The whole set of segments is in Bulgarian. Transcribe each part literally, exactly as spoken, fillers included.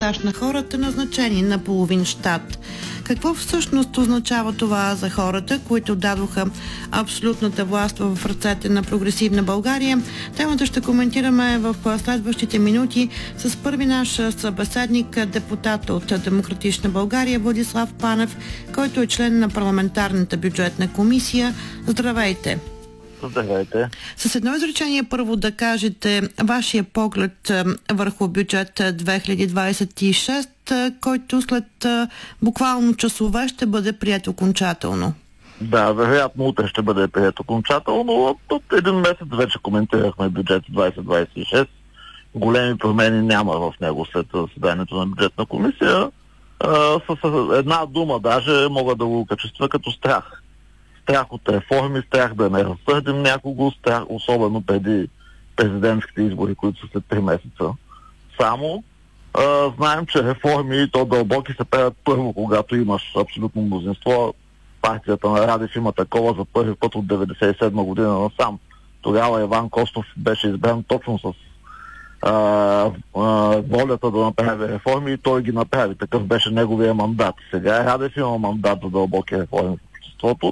САЩ на хората, назначени на половин щат. Какво всъщност означава това за хората, които дадоха абсолютната власт в ръцете на прогресивна България? Темата ще коментираме в следващите минути с първи наш събеседник, депутат от Демократична България Владислав Панев, който е член на парламентарната бюджетна комисия. Здравейте! Здравейте. С едно изречение първо да кажете вашия поглед върху бюджет две хиляди двадесет и шеста, който след буквално часове ще бъде прият окончателно. Да, вероятно утре ще бъде прият окончателно. От един месец вече коментирахме бюджет двадесет двадесет и шест. Големи промени няма в него след заседанието на бюджетна комисия. А, с една дума даже мога да го качества като страх. Страх от реформи, страх да не разсърдим някого, страх, особено преди президентските избори, които са след три месеца. Само а, знаем, че реформи и то дълбоки се правят първо, когато имаш абсолютно мнозинство. Партията на Радев има такова за първи път от деветдесет и седма година насам. Тогава Иван Костов беше избран точно с а, а, волята да направи реформи и той ги направи. Такъв беше неговия мандат. Сега Радев има мандат за дълбоки реформи в обществото.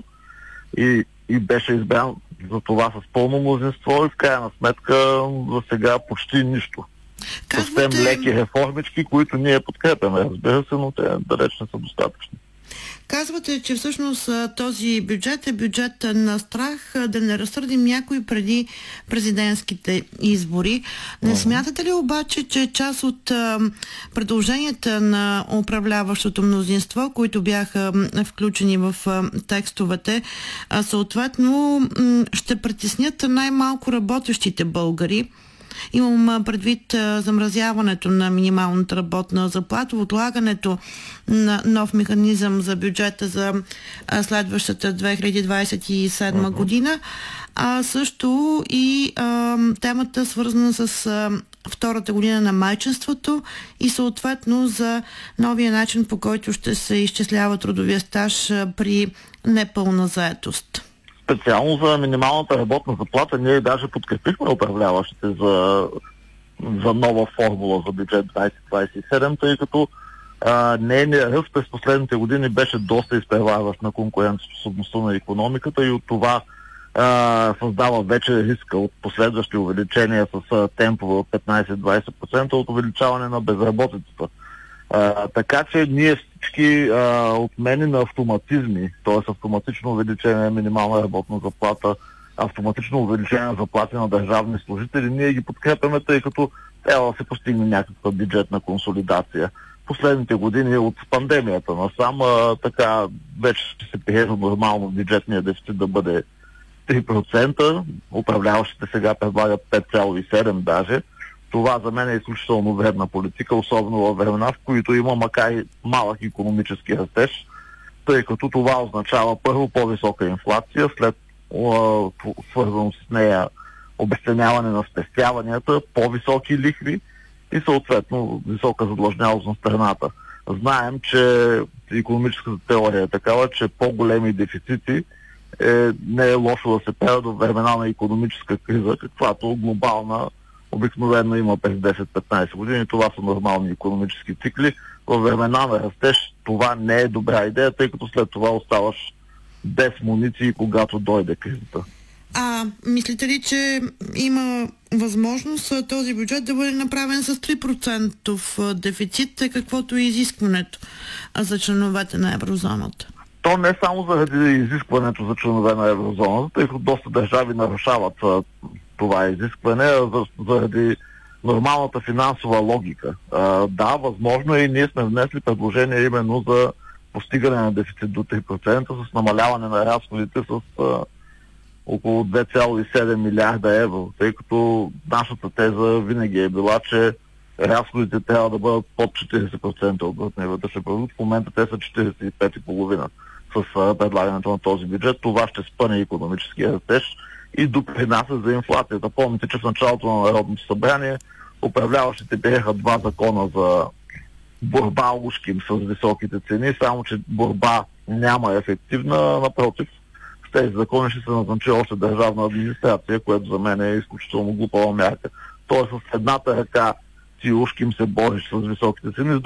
И, и беше избран за това с пълно мнозинство и в крайна сметка за сега почти нищо. Казвате... Съвсем леки реформички, които ние подкрепяме, разбира се, но те далеч не са достатъчни. Казвате, че всъщност този бюджет е бюджет на страх, да не разсърдим някой преди президентските избори. Не uh-huh. смятате ли обаче, че част от а, предложенията на управляващото мнозинство, които бяха включени в а, текстовете, а, съответно м- ще притеснят най-малко работещите българи? Имам предвид а, замразяването на минималната работна заплата, отлагането на нов механизъм за бюджета за а, следващата две хиляди двадесет и седма uh-huh. година, а също и а, темата свързана с а, втората година на майчинството и съответно за новия начин, по който ще се изчислява трудовия стаж а, при непълна заетост. Специално за минималната работна заплата ние даже подкрепихме управляващите за, за нова формула за бюджет двадесет двадесет и седем, тъй като а, нейният ръст през последните години беше доста изпреварващ на конкурентоспособността на икономиката и от това а, създава вече риска от последващи увеличения с а, темпове от петнадесет до двадесет процента от увеличаване на безработицата. А, така че ние всички а, отмени на автоматизми, т.е. автоматично увеличение на минимална работна заплата, автоматично увеличение на заплати на държавни служители, ние ги подкрепяме, тъй като трябва да се постигне някаква бюджетна консолидация. Последните години от пандемията насам, а, така вече ще се приема нормално бюджетния дефицит да бъде три процента, управляващите сега предлагат пет цяло и седем даже. Това за мен е изключително вредна политика, особено във времена, в които има макар и малък икономически растеж, тъй като това означава първо по-висока инфлация, след свързано с нея обесценяване на спестяванията, по-високи лихви и съответно висока задлъжнялост на страната. Знаем, че икономическата теория е такава, че по-големи дефицити е, не е лошо да се правят до времена на икономическа криза, каквато глобална обикновено има през десет-петнадесет години. Това са нормални икономически цикли. Във времена на растеж това не е добра идея, тъй като след това оставаш без муниции, когато дойде кризата. А мислите ли, че има възможност този бюджет да бъде направен с три процента дефицит, каквото е изискването за членовете на еврозоната? То не само заради изискването за членове на еврозоната, тъй като доста държави нарушават това изискване заради нормалната финансова логика. А, да, възможно е и ние сме внесли предложение именно за постигане на дефицит до три процента с намаляване на разходите с а, около две цяло и седем милиарда евро, тъй като нашата теза винаги е била, че разходите трябва да бъдат под четиридесет процента от брутния вътрешен продукт. В момента те са четиридесет и пет цяло и пет процента с а, предлагането на този бюджет. Това ще спъне икономическия растеж и допринася за инфлацията. Помните, че в началото на Народното събрание управляващите приеха два закона за борба ушким с високите цени, само че борба няма ефективна, напротив, с тези закони ще се назначи още държавна администрация, което за мен е изключително глупава мярка. Тоест с едната ръка ти ушким се бориш с високите цени,